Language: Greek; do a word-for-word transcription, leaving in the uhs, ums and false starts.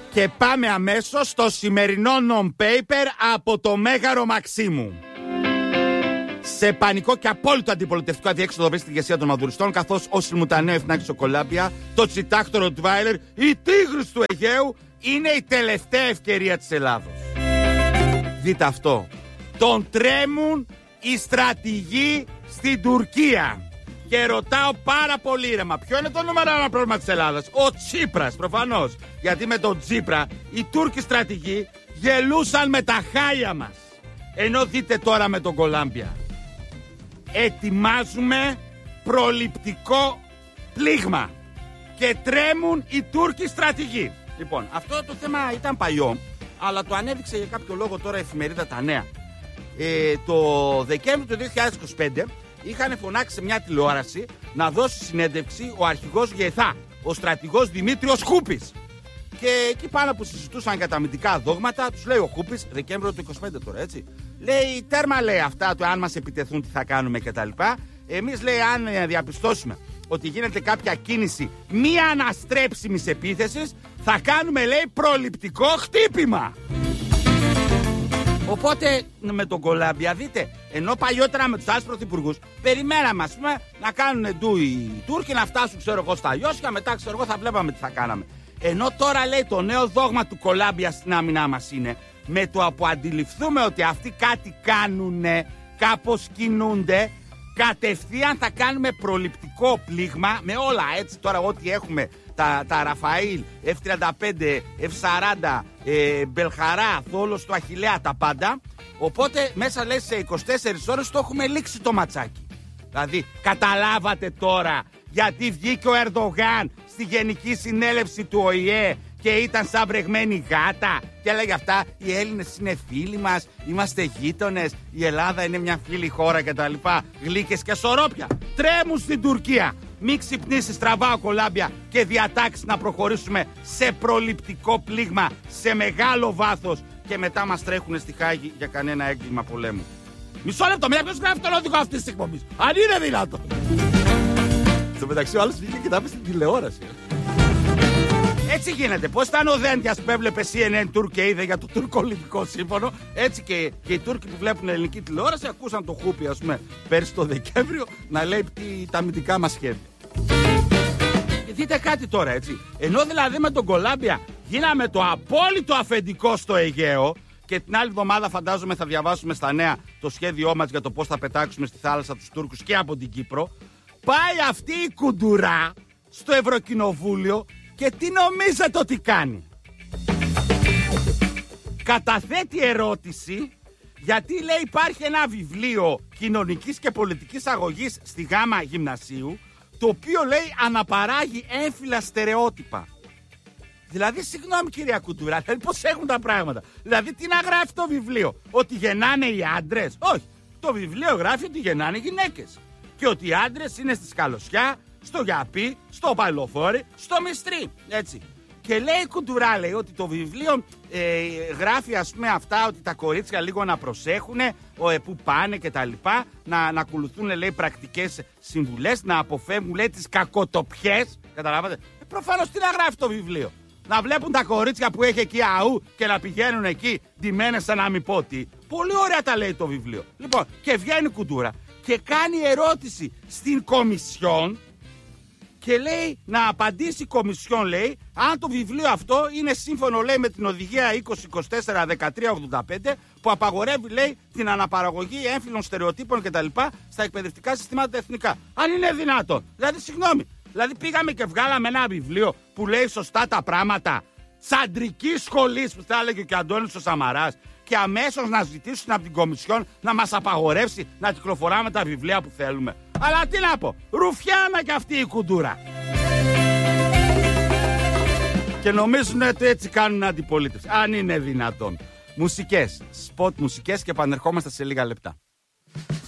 Και πάμε αμέσως στο σημερινό non-paper από το Μέγαρο Μαξίμου. Σε πανικό και απόλυτο αντιπολιτευτικό αδιέξοδο βρει στην ηγεσία των Μαδουριστών, καθώς ο Σιλμουτανέο Εθνάκης στο Κολάμπια, το Τσιτάχ, το Ροτβάιλερ, η Τίγρης του Αιγαίου είναι η τελευταία ευκαιρία της Ελλάδος. Δείτε αυτό. Τον τρέμουν οι στρατηγοί στην Τουρκία. Και ρωτάω πάρα πολύ ήρεμα, ποιο είναι το νούμερο ένα πρόβλημα της Ελλάδας? Ο Τσίπρας, προφανώς. Γιατί με τον Τσίπρα οι Τούρκοι στρατηγοί γελούσαν με τα χάλια μας. Ενώ δείτε τώρα με τον Κολάμπια. Ετοιμάζουμε προληπτικό πλήγμα και τρέμουν οι Τούρκοι στρατηγοί. Λοιπόν, αυτό το θέμα ήταν παλιό, αλλά το ανέδειξε για κάποιο λόγο τώρα η εφημερίδα Τα Νέα. Ε, το Δεκέμβριο του δύο χιλιάδες είκοσι πέντε είχαν φωνάξει σε μια τηλεόραση να δώσει συνέντευξη ο αρχηγός ΓΕΘΑ, ο στρατηγός Δημήτριος Χούπης. Και εκεί πάνω που συζητούσαν για τα αμυντικά δόγματα, τους λέει ο Χούπης, Δεκέμβριο του είκοσι πέντε τώρα, έτσι. Λέει, τέρμα λέει αυτά, το αν μας επιτεθούν τι θα κάνουμε κτλ. Εμείς λέει, αν διαπιστώσουμε ότι γίνεται κάποια κίνηση μη αναστρέψιμης επίθεσης, θα κάνουμε λέει προληπτικό χτύπημα. Οπότε με τον Κολάμπια, δείτε, ενώ παλιότερα με τους άλλους πρωθυπουργούς περιμέναμε, ας πούμε, να κάνουν ντου οι Τούρκοι, να φτάσουν, ξέρω εγώ, στα Ιώσια, μετά, ξέρω εγώ, θα βλέπαμε τι θα κάναμε. Ενώ τώρα λέει το νέο δόγμα του Κολάμπια στην άμυνά μας είναι, με το που αντιληφθούμε ότι αυτοί κάτι κάνουνε, κάπως κινούνται, κατευθείαν θα κάνουμε προληπτικό πλήγμα με όλα, έτσι τώρα ό,τι έχουμε, τα, τα Ραφαήλ, εφ τριάντα πέντε, εφ σαράντα, ε, Μπελχαρά, Θόλος του Αχιλλέα, τα πάντα. Οπότε μέσα λέει σε είκοσι τέσσερις ώρες το έχουμε λήξει το ματσάκι. Δηλαδή καταλάβατε τώρα γιατί βγήκε ο Ερντογάν στη Γενική Συνέλευση του Ο Η Ε και ήταν σαν βρεγμένη γάτα και έλεγε αυτά, οι Έλληνες είναι φίλοι μας, είμαστε γείτονες, η Ελλάδα είναι μια φίλη χώρα κτλ. Γλύκες και σωρόπια τρέμουν στην Τουρκία. Μην ξυπνήσει στραβά ο Κολάμπια και διατάξει να προχωρήσουμε σε προληπτικό πλήγμα σε μεγάλο βάθος και μετά μας τρέχουν στη Χάγη για κανένα έγκλημα πολέμου. Μισό λεπτό, μια ποιος γράφει τον οδηγό αυτής της εκπομπής? Αν είναι δυνατόν. Στο μεταξύ ο άλλος βγήκε και τα είπε στην τηλεόραση. Έτσι γίνεται. Πώς ήταν ο Δέντιας που έβλεπε Σι Εν Εν Τουρκ και είδε για το τουρκο-λιβικό σύμφωνο, έτσι και, και οι Τούρκοι που βλέπουν ελληνική τηλεόραση ακούσαν το Χούπι, ας πούμε, πέρσι το Δεκέμβριο να λέει τι, τα αμυντικά μας σχέδια. Και δείτε κάτι τώρα, έτσι. Ενώ δηλαδή με τον Κολάμπια γίναμε το απόλυτο αφεντικό στο Αιγαίο, και την άλλη εβδομάδα φαντάζομαι θα διαβάσουμε στα νέα το σχέδιό μας για το πώς θα πετάξουμε στη θάλασσα τους Τούρκους και από την Κύπρο. Πάει αυτή η κουντουρά στο Ευρωκοινοβούλιο και τι νομίζετε ότι κάνει? Καταθέτει ερώτηση γιατί λέει υπάρχει ένα βιβλίο κοινωνικής και πολιτικής αγωγής στη Γάμα Γυμνασίου, το οποίο λέει αναπαράγει έμφυλα στερεότυπα. Δηλαδή, συγγνώμη κυρία Κουντουρά, δηλαδή πώς έχουν τα πράγματα? Δηλαδή, τι να γράφει το βιβλίο? Ότι γεννάνε οι άντρες? Όχι. Το βιβλίο γράφει ότι γεννάνε οι γυναίκες. Και ότι οι άντρες είναι στη Σκαλωσιά, στο Γιαπί, στο Παλαιοφόρι, στο Μιστρί. Έτσι. Και λέει η Κουντουρά, λέει, ότι το βιβλίο ε, γράφει, ας πούμε, αυτά, ότι τα κορίτσια λίγο να προσέχουν ε, που πάνε και τα λοιπά, να, να ακολουθούν, λέει, πρακτικές συμβουλές, να αποφεύγουν, λέει, τις κακοτοπιές. Καταλάβατε. Ε, προφανώς τι να γράφει το βιβλίο? Να βλέπουν τα κορίτσια που έχει εκεί αού και να πηγαίνουν εκεί ντυμένες σαν να μην πω τι. Πολύ ωραία τα λέει το βιβλίο. Λοιπόν, και βγαίνει η Κουντούρα και κάνει ερώτηση στην Κομισιόν και λέει να απαντήσει η Κομισιόν, λέει, αν το βιβλίο αυτό είναι σύμφωνο, λέει, με την οδηγία είκοσι είκοσι τέσσερα δεκατρία ογδόντα πέντε που απαγορεύει, λέει, την αναπαραγωγή έμφυλων στερεοτύπων κτλ. Στα εκπαιδευτικά συστήματα εθνικά. Αν είναι δυνατόν. Δηλαδή, συγγνώμη. Δηλαδή πήγαμε και βγάλαμε ένα βιβλίο που λέει σωστά τα πράγματα τσαντρικής σχολής που θα έλεγε και ο Αντώνης ο Σαμαράς και αμέσως να ζητήσουν από την Κομισιόν να μας απαγορεύσει να κυκλοφοράμε τα βιβλία που θέλουμε. Αλλά τι να πω, ρουφιάνα κι αυτή η Κουντούρα. Και νομίζουν ότι έτσι κάνουν αντιπολίτευση. Αν είναι δυνατόν. Μουσικές, σποτ μουσικές και επανερχόμαστε σε λίγα λεπτά.